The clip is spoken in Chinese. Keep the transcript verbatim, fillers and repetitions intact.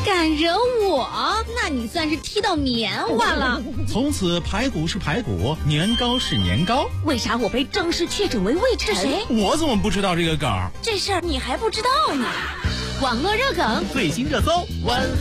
敢惹我，那你算是踢到棉花了。 从此排骨是排骨，年糕是年糕。 为啥我被正式确诊为胃臣？ 谁？ 我怎么不知道这个梗？ 这事儿你还不知道呢？ 网络热梗， 最新热搜，晚